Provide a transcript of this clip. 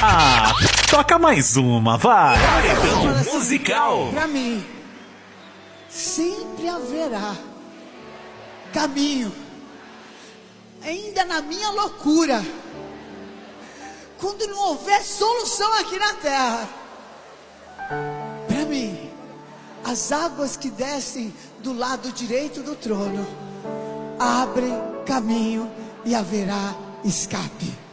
Ah, toca mais uma, vai. Paredão musical. Pra mim, sempre haverá caminho, ainda na minha loucura, quando não houver solução aqui na terra. Para mim, as águas que descem do lado direito do trono abrem caminho e haverá escape.